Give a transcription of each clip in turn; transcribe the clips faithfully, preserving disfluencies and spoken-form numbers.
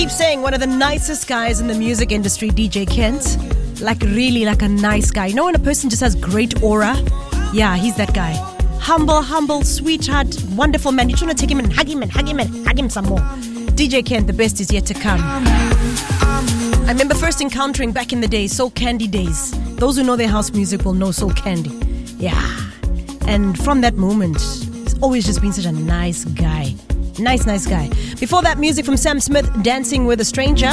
keep saying one of the nicest guys in the music industry, D J Kent. Like really like a nice guy. You know when a person just has great aura? Yeah, he's that guy. Humble, humble, sweetheart, wonderful man. You just want to take him and hug him and hug him and hug him some more. D J Kent, the best is yet to come. I remember first encountering back in the day, Soul Candy days. Those who know their house music will know Soul Candy. Yeah. And from that moment, he's always just been such a nice guy. Nice, nice guy. Before that, music from Sam Smith, Dancing with a Stranger.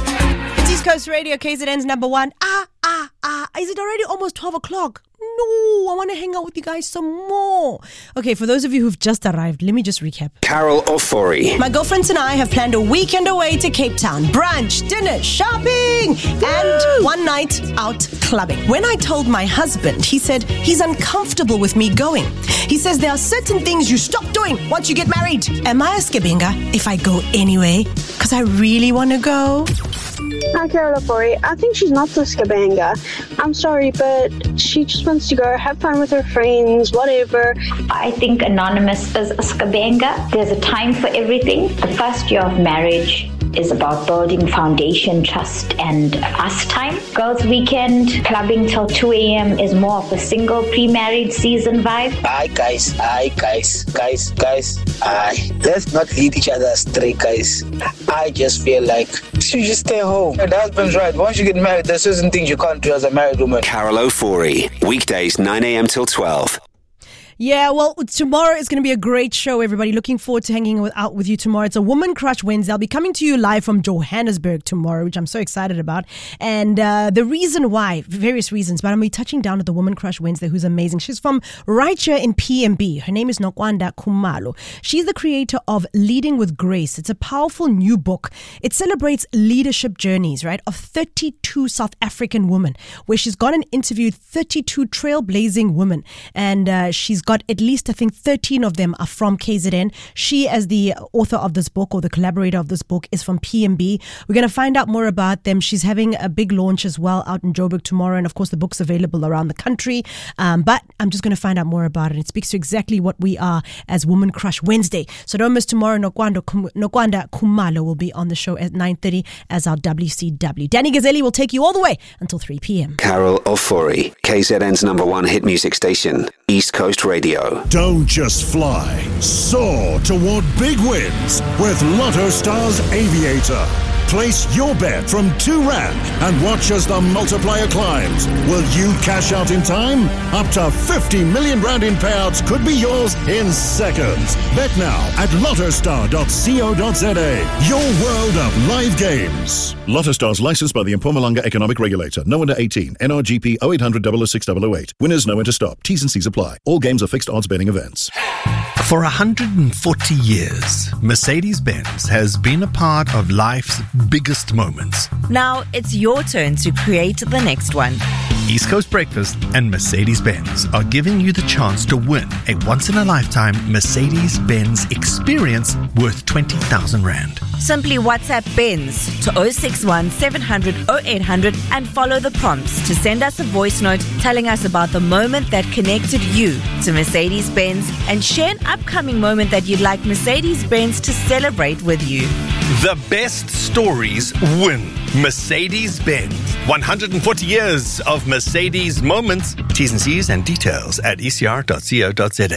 It's East Coast Radio, K Z N's number one. Ah, ah, ah. Is it already almost twelve o'clock? No, I want to hang out with you guys some more. Okay, for those of you who've just arrived, let me just recap. Carol Ofori. My girlfriends and I have planned a weekend away to Cape Town. Brunch, dinner, shopping, and one night out clubbing. When I told my husband, he said he's uncomfortable with me going. He says there are certain things you stop doing once you get married. Am I a skibinga if I go anyway? Because I really want to go. Hi, Carol Ofori. I think she's not the skabanga. I'm sorry, but she just wants to go have fun with her friends, whatever. I think Anonymous is a skabanga. There's a time for everything. The first year of marriage is about building foundation, trust, and us time. Girls' weekend, clubbing till two a.m. is more of a single pre-married season vibe. Aye, guys. Aye, guys. Guys, guys. Aye. Let's not lead each other astray, guys. I just feel like you should just stay home. The husband's right. Once you get married, there's certain things you can't do as a married woman. Carol Ofori. Weekdays, nine a.m. till twelve. Yeah, well, tomorrow is going to be a great show, everybody. Looking forward to hanging with, out with you tomorrow. It's a Woman Crush Wednesday. I'll be coming to you live from Johannesburg tomorrow, which I'm so excited about. And uh, the reason why, various reasons, but I'm going to be touching down at the Woman Crush Wednesday, who's amazing. She's from right here in P M B. Her name is Nokwanda Khumalo. She's the creator of Leading with Grace. It's a powerful new book. It celebrates leadership journeys, right, of thirty-two South African women, where she's gone and interviewed thirty-two trailblazing women. And uh, she's got at least, I think, thirteen of them are from K Z N. She, as the author of this book or the collaborator of this book, is from P M B. We're going to find out more about them. She's having a big launch as well out in Joburg tomorrow. And of course, the book's available around the country. Um, but I'm just going to find out more about it. It speaks to exactly what we are as Woman Crush Wednesday. So don't miss tomorrow. Nokwanda, Nokwanda Khumalo will be on the show at nine thirty as our W C W. Danny Gazzelli will take you all the way until three p.m. Carol Ofori. K Z N's number one hit music station. East Coast Radio. Don't just fly, soar toward big wins with Lotto Stars Aviator. Place your bet from two rand and watch as the multiplier climbs. Will you cash out in time? Up to fifty million rand in payouts could be yours in seconds. Bet now at lottostar dot co dot za. Your world of live games. Lotto Stars licensed by the Mpumalanga Economic Regulator. No under eighteen. N R G P oh eight hundred, oh oh six, oh oh eight. Winners know when to stop. T's and C's apply. All games are fixed odds betting events. For one hundred forty years, Mercedes-Benz has been a part of life's biggest moments. Now it's your turn to create the next one. East Coast Breakfast and Mercedes-Benz are giving you the chance to win a once-in-a-lifetime Mercedes-Benz experience worth twenty thousand rand. Simply WhatsApp Benz to oh six one, seven hundred, oh eight hundred and follow the prompts to send us a voice note telling us about the moment that connected you to Mercedes-Benz and share an upcoming moment that you'd like Mercedes-Benz to celebrate with you. The best stories win. Mercedes-Benz. one hundred forty years of Mercedes moments. T's and C's and details at e c r dot co dot za.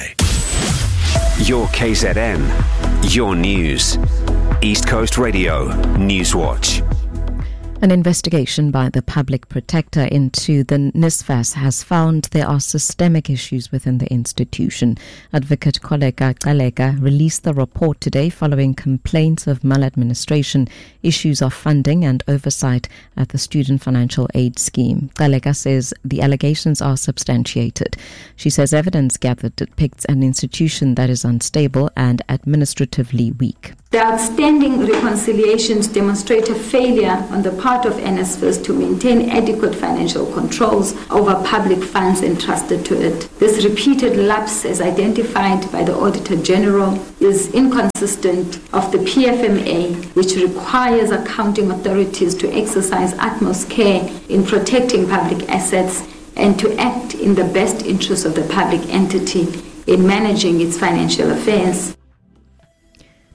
Your K Z N. Your news. East Coast Radio Newswatch. An investigation by the Public Protector into the NSFAS has found there are systemic issues within the institution. Advocate Koleka Kaleka released the report today following complaints of maladministration, issues of funding and oversight at the Student Financial Aid Scheme. Kaleka says the allegations are substantiated. She says evidence gathered depicts an institution that is unstable and administratively weak. The outstanding reconciliations demonstrate a failure on the part of NSFAS to maintain adequate financial controls over public funds entrusted to it. This repeated lapse, as identified by the Auditor General, is inconsistent of the P F M A, which requires accounting authorities to exercise utmost care in protecting public assets and to act in the best interest of the public entity in managing its financial affairs.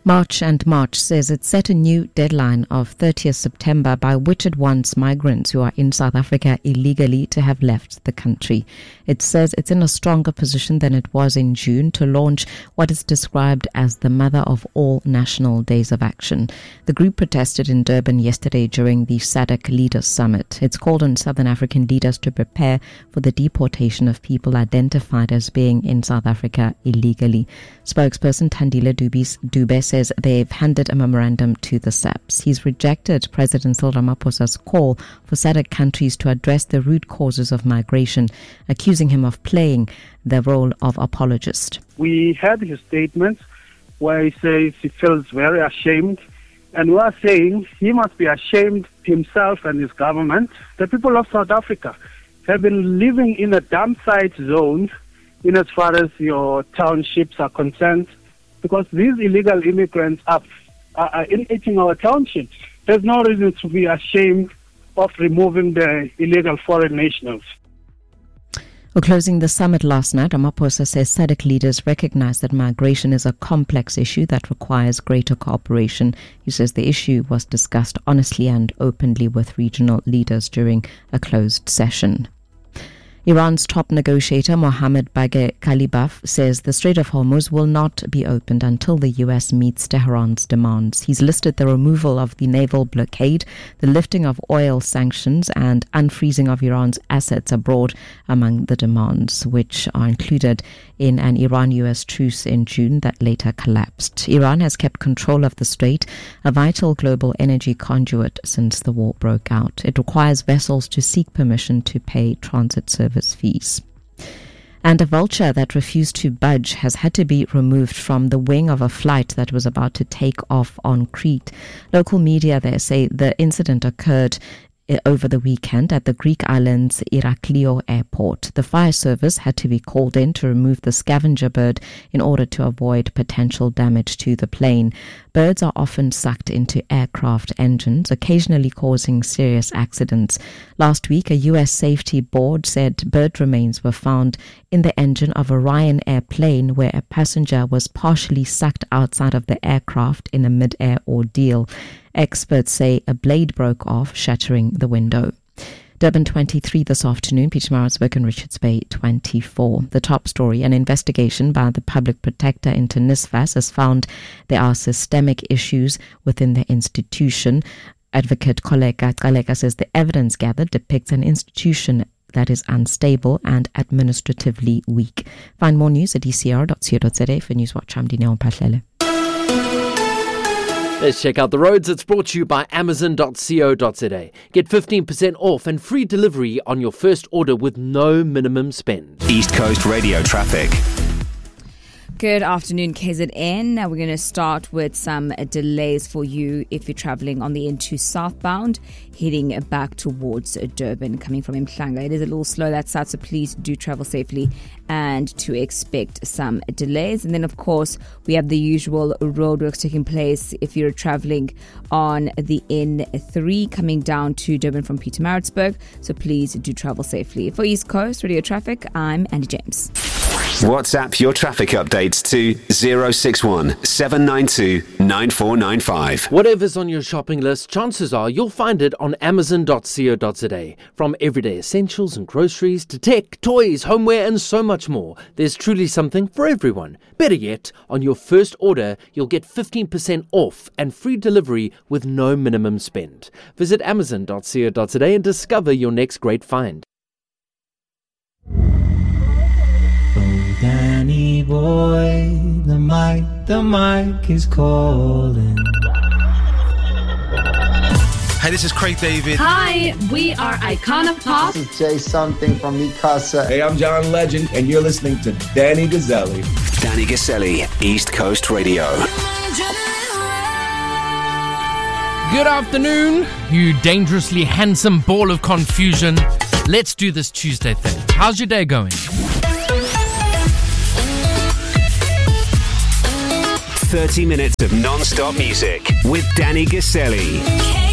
March and March says it set a new deadline of thirtieth September by which it wants migrants who are in South Africa illegally to have left the country. It says it's in a stronger position than it was in June to launch what is described as the mother of all national days of action. The group protested in Durban yesterday during the S A D C Leaders Summit. It's called on Southern African leaders to prepare for the deportation of people identified as being in South Africa illegally. Spokesperson Thandile Dube says they've handed a memorandum to the S A P S. He's rejected President Cyril Ramaphosa's call for S A D C countries to address the root causes of migration, accusing him of playing the role of apologist. We had his statements where he says he feels very ashamed, and we are saying he must be ashamed himself and his government. The people of South Africa have been living in a dump site zone in as far as your townships are concerned, because these illegal immigrants are, are, are invading our townships. There's no reason to be ashamed of removing the illegal foreign nationals. Well, closing the summit last night, Ramaphosa says S A D C leaders recognize that migration is a complex issue that requires greater cooperation. He says the issue was discussed honestly and openly with regional leaders during a closed session. Iran's top negotiator Mohammad Bagher Khalibaf says the Strait of Hormuz will not be opened until the U S meets Tehran's demands. He's listed the removal of the naval blockade, the lifting of oil sanctions, and unfreezing of Iran's assets abroad among the demands, which are included in an Iran-U S truce in June that later collapsed. Iran has kept control of the strait, a vital global energy conduit, since the war broke out. It requires vessels to seek permission to pay transit service fees. And a vulture that refused to budge has had to be removed from the wing of a flight that was about to take off on Crete. Local media there say the incident occurred over the weekend at the Greek island's Iraklio airport. The fire service had to be called in to remove the scavenger bird in order to avoid potential damage to the plane. Birds are often sucked into aircraft engines, occasionally causing serious accidents. Last week, a U S safety board said bird remains were found in the engine of a Ryanair plane where a passenger was partially sucked outside of the aircraft in a mid-air ordeal. Experts say a blade broke off, shattering the window. Durban twenty-three this afternoon, Pietermaritzburg and Richards Bay twenty-four. The top story, an investigation by the Public Protector into NSFAS has found there are systemic issues within the institution. Advocate Koleka Kaleka says the evidence gathered depicts an institution that is unstable and administratively weak. Find more news at e c r dot co dot za. For Newswatch, I'm Dineo Mpahlele. Let's check out the roads. It's brought to you by amazon dot co dot za. Get fifteen percent off and free delivery on your first order with no minimum spend. East Coast Radio traffic. Good afternoon, K Z N. Now we're going to start with some delays for you if you're travelling on the N two southbound, heading back towards Durban, coming from Mhlanga. It is a little slow that side, so please do travel safely and to expect some delays. And then, of course, we have the usual roadworks taking place if you're travelling on the N three coming down to Durban from Pietermaritzburg. So please do travel safely. For East Coast Radio Traffic, I'm Andy James. WhatsApp your traffic updates to zero six one seven nine two nine four nine five. Whatever's on your shopping list, chances are you'll find it on amazon dot co dot za. From everyday essentials and groceries to tech, toys, homeware and so much more, there's truly something for everyone. Better yet, on your first order, you'll get fifteen percent off and free delivery with no minimum spend. Visit amazon dot co dot za and discover your next great find. Danny boy, the mic, the mic is calling. Hey, this is Craig David. Hi, we are Icona Pop. This is Jay Something from Mikasa. Hey, I'm John Legend, and you're listening to Danny Gazzelli. Danny Gazzelli, East Coast Radio. Good afternoon, you dangerously handsome ball of confusion. Let's do this Tuesday thing. How's your day going? thirty minutes of non-stop music with Danny Gazzelli.